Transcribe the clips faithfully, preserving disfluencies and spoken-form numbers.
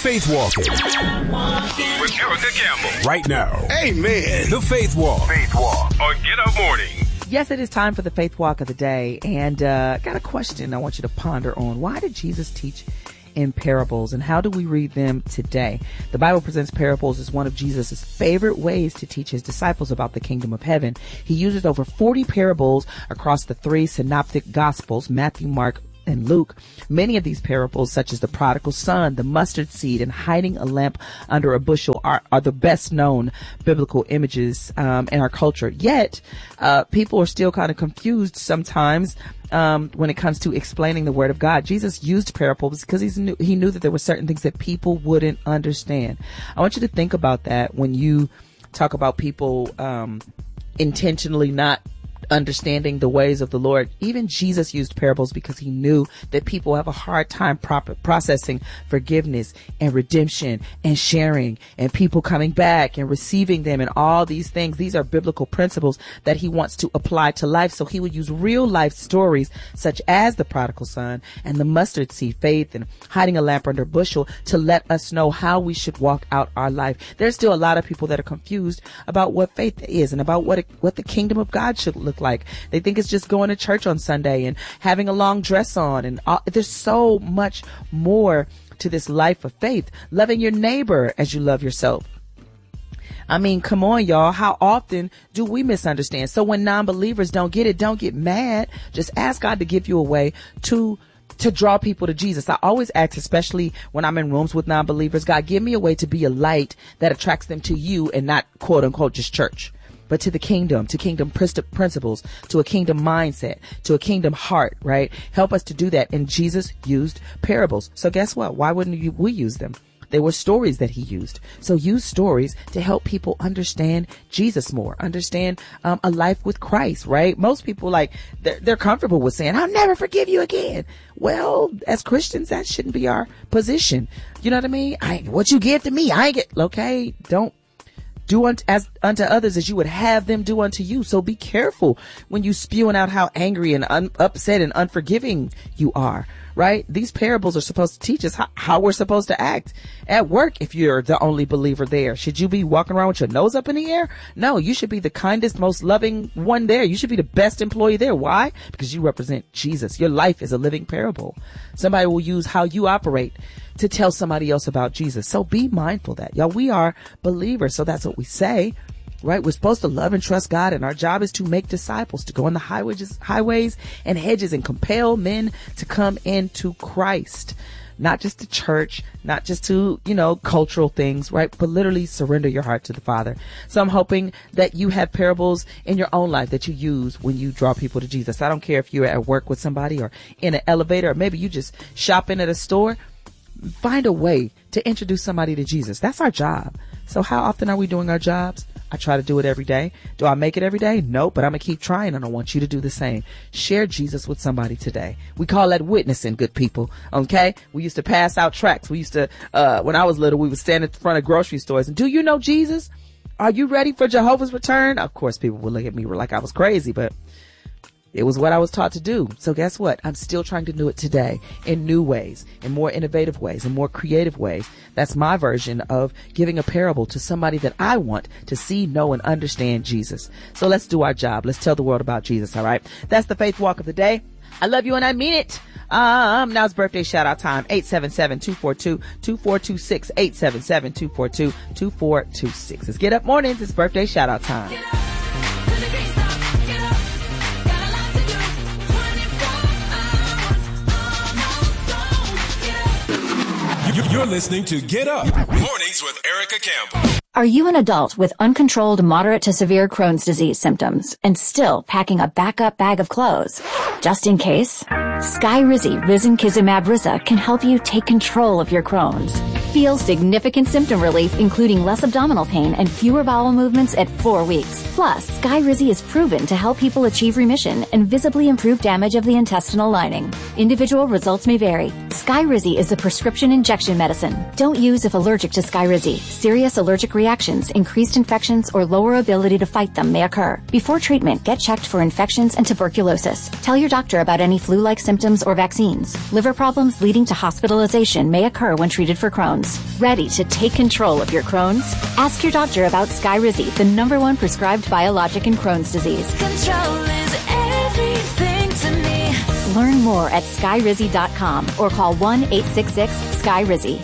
Faith Walking with Erica Campbell. Right now. Amen. The Faith Walk. Faith Walk on Get Up Morning. Yes, it is time for the Faith Walk of the day. And uh got a question I want you to ponder on. Why did Jesus teach in parables, and how do we read them today? The Bible presents parables as one of Jesus' favorite ways to teach his disciples about the kingdom of heaven. He uses over forty parables across the three synoptic gospels, Matthew, Mark, and Luke. Many of these parables, such as the prodigal son, the mustard seed, and hiding a lamp under a bushel, are, are the best known biblical images um, in our culture. Yet, uh, people are still kind of confused sometimes um, when it comes to explaining the word of God. Jesus used parables because he's knew, he knew that there were certain things that people wouldn't understand. I want you to think about that when you talk about people um, intentionally not understanding the ways of the Lord. Even Jesus used parables because he knew that people have a hard time proper processing forgiveness and redemption and sharing and people coming back and receiving them and all these things. These are biblical principles that he wants to apply to life. So he would use real life stories such as the prodigal son and the mustard seed faith and hiding a lamp under a bushel to let us know how we should walk out our life. There's still a lot of people that are confused about what faith is and about what it, what the kingdom of God should look like. They think it's just going to church on Sunday and having a long dress on, and all, there's so much more to this life of faith. Loving your neighbor as you love yourself. I mean, come on, y'all. How often do we misunderstand? So when non-believers don't get it, don't get mad. Just ask God to give you a way to to draw people to Jesus. I always ask, especially when I'm in rooms with non-believers, God, give me a way to be a light that attracts them to you and not quote unquote just church, but to the kingdom, to kingdom principles, to a kingdom mindset, to a kingdom heart, right? Help us to do that. And Jesus used parables. So guess what? Why wouldn't you, we use them? They were stories that he used. So use stories to help people understand Jesus more, understand um, a life with Christ, right? Most people, like, they're, they're comfortable with saying, I'll never forgive you again. Well, as Christians, that shouldn't be our position. You know what I mean? I, what you give to me, I ain't get, okay, don't. Do unto, as unto others as you would have them do unto you. So be careful when you spewing out how angry and un- upset and unforgiving you are, right? These parables are supposed to teach us how, how we're supposed to act at work. If you're the only believer there, should you be walking around with your nose up in the air? No, you should be the kindest, most loving one there. You should be the best employee there. Why? Because you represent Jesus. Your life is a living parable. Somebody will use how you operate to tell somebody else about Jesus. So be mindful of that. Y'all, we are believers. So that's what we say, right? We're supposed to love and trust God, and our job is to make disciples, to go on the highways, highways and hedges and compel men to come into Christ. Not just to church, not just to, you know, cultural things, right? But literally surrender your heart to the Father. So I'm hoping that you have parables in your own life that you use when you draw people to Jesus. I don't care if you're at work with somebody or in an elevator, or maybe you just shopping at a store. Find a way to introduce somebody to Jesus. That's our job. So how often are we doing our jobs? I try to do it every day. Do I make it every day? No, but I'm going to keep trying, and I want you to do the same. Share Jesus with somebody today. We call that witnessing, good people. Okay? We used to pass out tracts. We used to, uh, when I was little, we would stand at the front of grocery stores and, do you know Jesus? Are you ready for Jehovah's return? Of course, people would look at me like I was crazy, but it was what I was taught to do. So guess what? I'm still trying to do it today in new ways, in more innovative ways, in more creative ways. That's my version of giving a parable to somebody that I want to see, know, and understand Jesus. So let's do our job. Let's tell the world about Jesus. All right. That's the Faith Walk of the day. I love you and I mean it. Um, now it's birthday shout out time. eight seven seven, two four two, two four two six. eight seven seven, two four two, two four two six. Let's get up mornings. It's birthday shout out time. You're listening to Get Up Mornings with Erica Campbell. Are you an adult with uncontrolled moderate to severe Crohn's disease symptoms and still packing a backup bag of clothes? Just in case, Skyrizi Risankizumab Riza can help you take control of your Crohn's. Feel significant symptom relief, including less abdominal pain and fewer bowel movements at four weeks. Plus, Skyrizi is proven to help people achieve remission and visibly improve damage of the intestinal lining. Individual results may vary. Skyrizi is a prescription injection medicine. Don't use if allergic to Skyrizi. Serious allergic reactions, increased infections, or lower ability to fight them may occur. Before treatment, get checked for infections and tuberculosis. Tell your doctor about any flu-like symptoms or vaccines. Liver problems leading to hospitalization may occur when treated for Crohn's. symptoms? Ready to take control of your Crohn's? Ask your doctor about Skyrizi, the number one prescribed biologic in Crohn's disease. Control is everything to me. Learn more at skyrizi dot com or call one eight six six Skyrizi.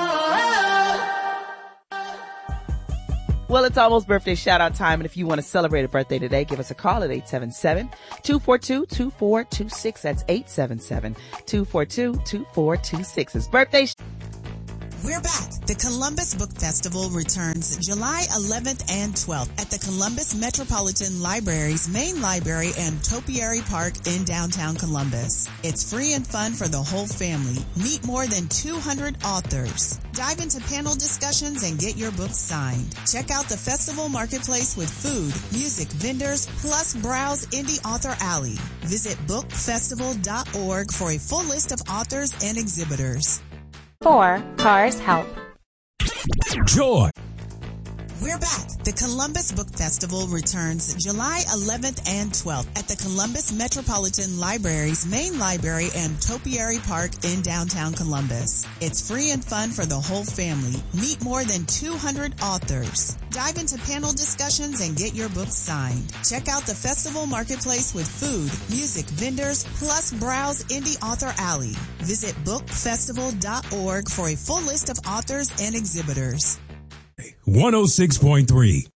Well, it's almost birthday shout out time. And if you want to celebrate a birthday today, give us a call at eight seven seven, two four two, two four two six. That's eight seven seven, two four two, two four two six. It's birthday. Sh- We're back. The Columbus Book Festival returns July eleventh and twelfth at the Columbus Metropolitan Library's main library and Topiary Park in downtown Columbus. It's free and fun for the whole family. Meet more than two hundred authors. Dive into panel discussions and get your books signed. Check out the festival marketplace with food, music, vendors, plus browse Indie Author Alley. Visit book festival dot org for a full list of authors and exhibitors. Four Cars Help. Joy. We're back. The Columbus Book Festival returns July eleventh and twelfth at the Columbus Metropolitan Library's main library and Topiary Park in downtown Columbus. It's free and fun for the whole family. Meet more than two hundred authors. Dive into panel discussions and get your books signed. Check out the festival marketplace with food, music, vendors, plus browse Indie Author Alley. Visit book festival dot org for a full list of authors and exhibitors. one oh six point three